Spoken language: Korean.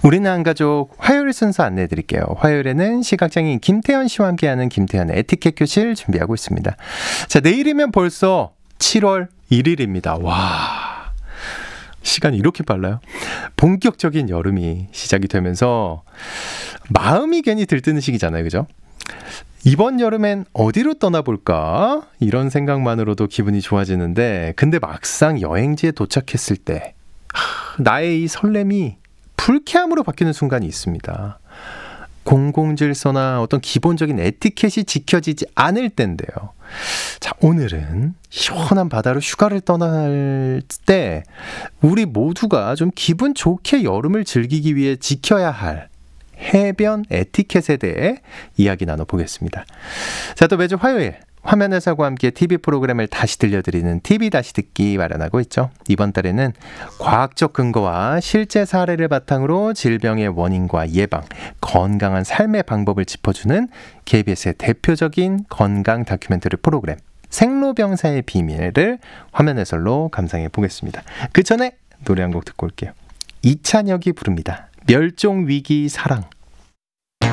우리는 한가족 화요일 순서 안내해드릴게요. 화요일에는 시각장애인 김태현 씨와 함께하는 김태현의 에티켓 교실 준비하고 있습니다. 자, 내일이면 벌써 7월 1일입니다. 와, 시간이 이렇게 빨라요? 본격적인 여름이 시작이 되면서 마음이 괜히 들뜨는 시기잖아요, 그죠? 이번 여름엔 어디로 떠나볼까? 이런 생각만으로도 기분이 좋아지는데, 근데 막상 여행지에 도착했을 때 나의 이 설렘이 불쾌함으로 바뀌는 순간이 있습니다. 공공질서나 어떤 기본적인 에티켓이 지켜지지 않을 때인데요. 자, 오늘은 시원한 바다로 휴가를 떠날 때 우리 모두가 좀 기분 좋게 여름을 즐기기 위해 지켜야 할 해변 에티켓에 대해 이야기 나눠보겠습니다. 자, 또 매주 화요일 화면 해설과 함께 TV 프로그램을 다시 들려드리는 TV 다시 듣기 마련하고 있죠. 이번 달에는 과학적 근거와 실제 사례를 바탕으로 질병의 원인과 예방, 건강한 삶의 방법을 짚어주는 KBS의 대표적인 건강 다큐멘터리 프로그램 생로병사의 비밀을 화면 해설로 감상해 보겠습니다. 그 전에 노래 한 곡 듣고 올게요. 이찬혁이 부릅니다. 멸종위기 사랑.